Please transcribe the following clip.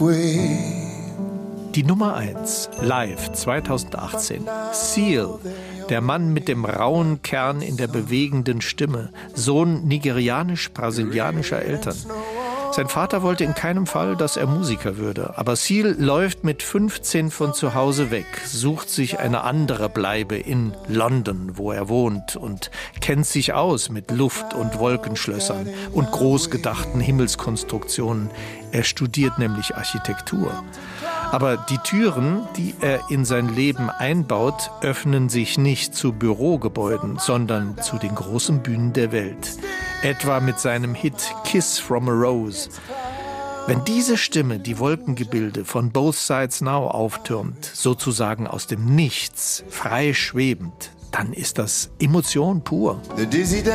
Die Nummer 1, live 2018. Seal, der Mann mit dem rauen Kern in der bewegenden Stimme, Sohn nigerianisch-brasilianischer Eltern. Sein Vater wollte in keinem Fall, dass er Musiker würde. Aber Seal läuft mit 15 von zu Hause weg, sucht sich eine andere Bleibe in London, wo er wohnt, und kennt sich aus mit Luft- und Wolkenschlössern und großgedachten Himmelskonstruktionen. Er studiert nämlich Architektur. Aber die Türen, die er in sein Leben einbaut, öffnen sich nicht zu Bürogebäuden, sondern zu den großen Bühnen der Welt. Etwa mit seinem Hit Kiss from a Rose. Wenn diese Stimme die Wolkengebilde von Both Sides Now auftürmt, sozusagen aus dem Nichts, frei schwebend, dann ist das Emotion pur.